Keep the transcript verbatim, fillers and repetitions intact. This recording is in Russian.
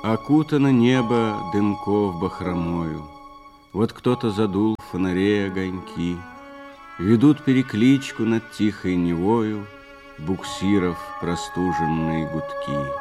Окутано небо дымков бахромою. Вот кто-то задул в фонаре огоньки, ведут перекличку над тихой Невою буксиров простуженные гудки.